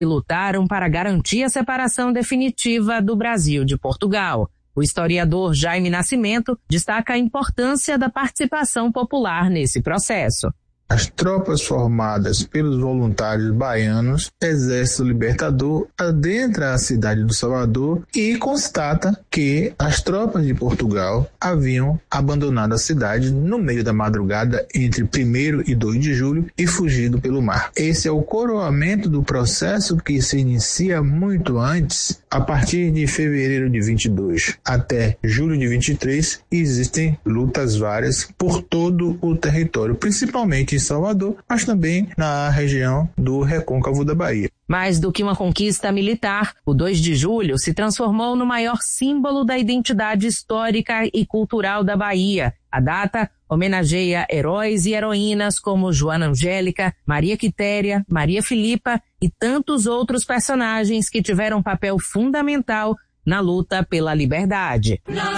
e lutaram para garantir a separação definitiva do Brasil de Portugal. O historiador Jaime Nascimento destaca a importância da participação popular nesse processo. As tropas formadas pelos voluntários baianos, Exército Libertador, adentra a cidade do Salvador e constata que as tropas de Portugal haviam abandonado a cidade no meio da madrugada entre 1º e 2 de julho e fugido pelo mar. Esse é o coroamento do processo que se inicia muito antes, a partir de fevereiro de 22 até julho de 23, existem lutas várias por todo o território, principalmente em Salvador, mas também na região do Recôncavo da Bahia. Mais do que uma conquista militar, o 2 de julho se transformou no maior símbolo da identidade histórica e cultural da Bahia. A data homenageia heróis e heroínas como Joana Angélica, Maria Quitéria, Maria Filipa e tantos outros personagens que tiveram papel fundamental na luta pela liberdade.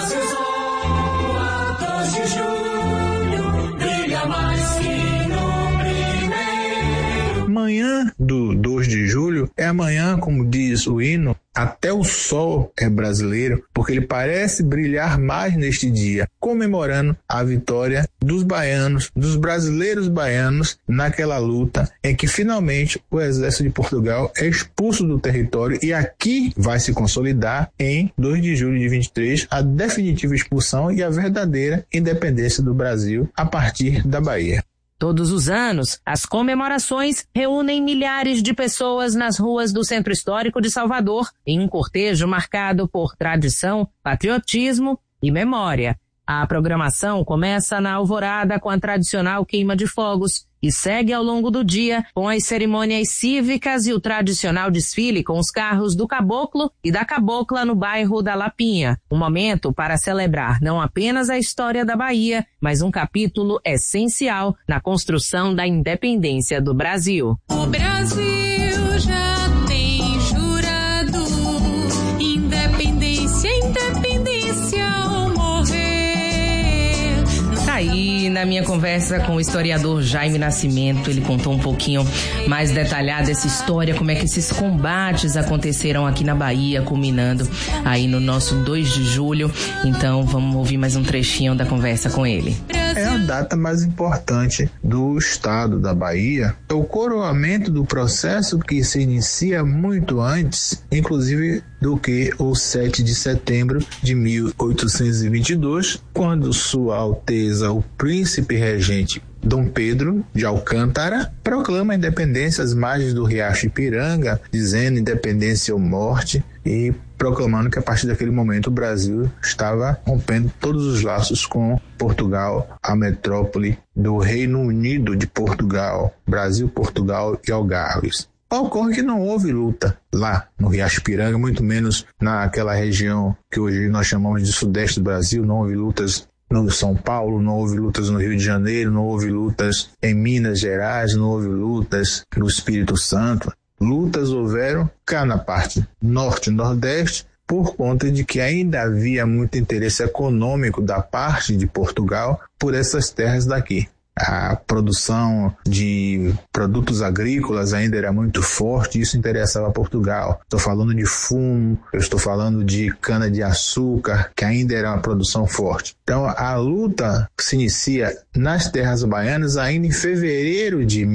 Amanhã do 2 de julho é amanhã, como diz o hino, até o sol é brasileiro, porque ele parece brilhar mais neste dia, comemorando a vitória dos baianos, dos brasileiros baianos, naquela luta em que finalmente o exército de Portugal é expulso do território e aqui vai se consolidar em 2 de julho de 23 a definitiva expulsão e a verdadeira independência do Brasil a partir da Bahia. Todos os anos, as comemorações reúnem milhares de pessoas nas ruas do Centro Histórico de Salvador em um cortejo marcado por tradição, patriotismo e memória. A programação começa na alvorada com a tradicional queima de fogos e segue ao longo do dia com as cerimônias cívicas e o tradicional desfile com os carros do caboclo e da cabocla no bairro da Lapinha. Um momento para celebrar não apenas a história da Bahia, mas um capítulo essencial na construção da independência do Brasil. O Brasil já tem jurado independência, independência ao morrer. Aí, na minha conversa com o historiador Jaime Nascimento, ele contou um pouquinho mais detalhada essa história, como é que esses combates aconteceram aqui na Bahia, culminando aí no nosso 2 de julho. Então, vamos ouvir mais um trechinho da conversa com ele. É a data mais importante do estado da Bahia. É o coroamento do processo que se inicia muito antes, inclusive do que o 7 de setembro de 1822, quando Sua Alteza, o Príncipe Regente Dom Pedro de Alcântara, proclama a independência às margens do Riacho Ipiranga, dizendo independência ou morte, e proclamando que a partir daquele momento o Brasil estava rompendo todos os laços com Portugal, a metrópole do Reino Unido de Portugal, Brasil, Portugal e Algarves. Ocorre que não houve luta lá no Riacho Ipiranga, muito menos naquela região que hoje nós chamamos de Sudeste do Brasil. Não houve lutas no São Paulo, não houve lutas no Rio de Janeiro, não houve lutas em Minas Gerais, não houve lutas no Espírito Santo. Lutas houveram cá na parte norte e nordeste, por conta de que ainda havia muito interesse econômico da parte de Portugal por essas terras daqui. A produção de produtos agrícolas ainda era muito forte, isso interessava a Portugal. Estou falando de fumo, eu estou falando de cana-de-açúcar, que ainda era uma produção forte. Então, a luta se inicia nas terras baianas ainda em fevereiro de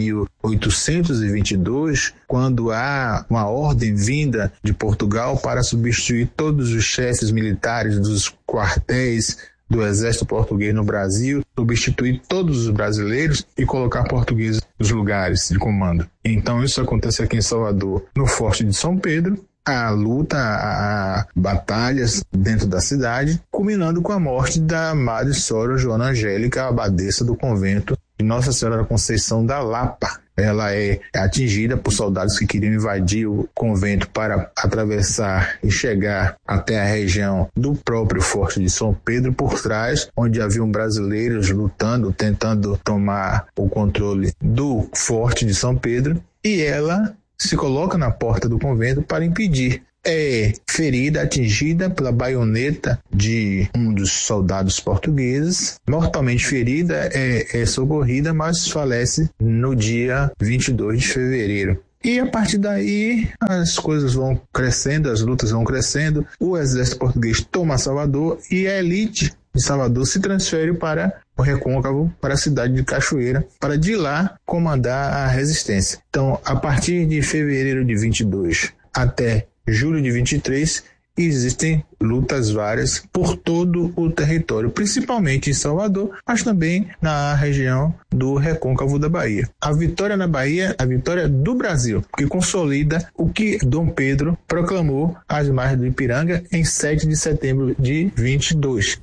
1822, quando há uma ordem vinda de Portugal para substituir todos os chefes militares dos quartéis do exército português no Brasil, substituir todos os brasileiros e colocar portugueses nos lugares de comando. Então isso acontece aqui em Salvador, no Forte de São Pedro, a luta, a batalhas dentro da cidade, culminando com a morte da Madre Sora Joana Angélica, abadesa do convento de Nossa Senhora da Conceição da Lapa. Ela é atingida por soldados que queriam invadir o convento para atravessar e chegar até a região do próprio Forte de São Pedro, por trás, onde haviam brasileiros lutando, tentando tomar o controle do Forte de São Pedro, e ela se coloca na porta do convento para impedir. É ferida, atingida pela baioneta de um dos soldados portugueses, mortalmente ferida, é socorrida, mas falece no dia 22 de fevereiro. E a partir daí as coisas vão crescendo, as lutas vão crescendo, o exército português toma Salvador e a elite de Salvador se transfere para o Recôncavo, para a cidade de Cachoeira, para de lá comandar a resistência. Então, a partir de fevereiro de 22 até julho de 23, existem lutas várias por todo o território, principalmente em Salvador, mas também na região do Recôncavo da Bahia. A vitória na Bahia, a vitória do Brasil, que consolida o que Dom Pedro proclamou às margens do Ipiranga em 7 de setembro de 22.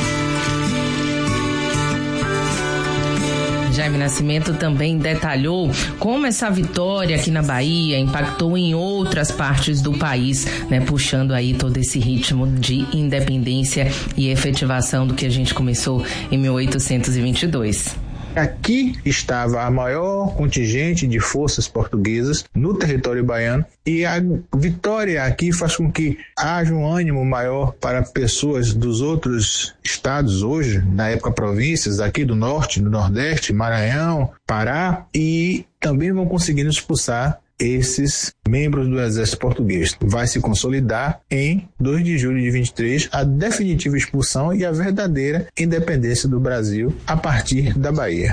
Jaime Nascimento também detalhou como essa vitória aqui na Bahia impactou em outras partes do país, né, puxando aí todo esse ritmo de independência e efetivação do que a gente começou em 1822. Aqui estava a maior contingente de forças portuguesas no território baiano e a vitória aqui faz com que haja um ânimo maior para pessoas dos outros estados hoje, na época províncias, aqui do norte, do nordeste, Maranhão, Pará, e também vão conseguindo expulsar esses membros do exército português. Vai se consolidar em 2 de julho de 23 a definitiva expulsão e a verdadeira independência do Brasil a partir da Bahia.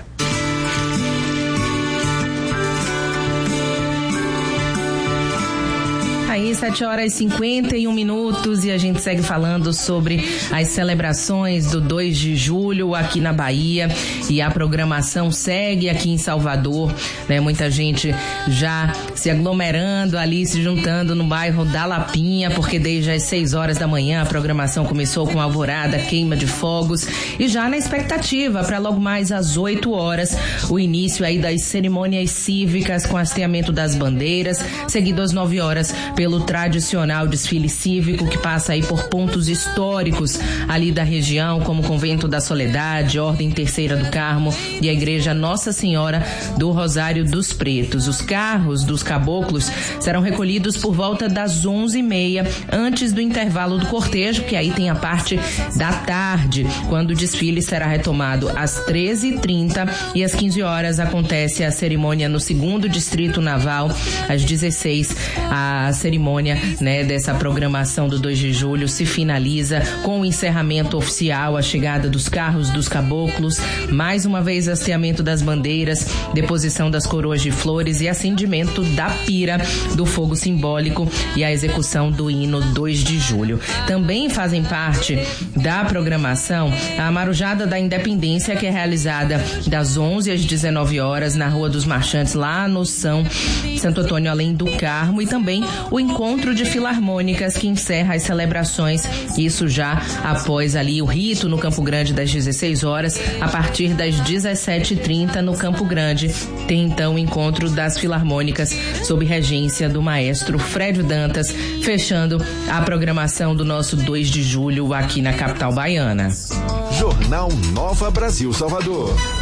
Aí, 7h51 e a gente segue falando sobre as celebrações do 2 de julho aqui na Bahia e a programação segue aqui em Salvador, né? Muita gente já se aglomerando ali, se juntando no bairro da Lapinha, porque desde as 6 horas da manhã a programação começou com alvorada, queima de fogos e já na expectativa para logo mais às 8 horas o início aí das cerimônias cívicas com hasteamento das bandeiras, seguido às 9 horas pelo tradicional desfile cívico que passa aí por pontos históricos ali da região, como o Convento da Soledade, Ordem Terceira do Carmo e a Igreja Nossa Senhora do Rosário dos Pretos. Os carros dos caboclos serão recolhidos por volta das 11h30, antes do intervalo do cortejo, que aí tem a parte da tarde, quando o desfile será retomado às 13h30 e às 15 horas acontece a cerimônia no 2º Distrito Naval, às 16h a cerimônia, né, dessa programação do 2 de julho se finaliza com o encerramento oficial, a chegada dos carros dos caboclos, mais uma vez hasteamento das bandeiras, deposição das coroas de flores e acendimento da pira do fogo simbólico e a execução do hino 2 de julho. Também fazem parte da programação a Marujada da Independência, que é realizada das 11 às 19 horas na Rua dos Marchantes, lá no Santo Antônio Além do Carmo, e também o encontro de filarmônicas que encerra as celebrações, isso já após ali o rito no Campo Grande das 16 horas, a partir das 17h30 no Campo Grande tem então o encontro das filarmônicas sob regência do maestro Frédio Dantas, fechando a programação do nosso 2 de julho aqui na capital baiana. Jornal Nova Brasil Salvador.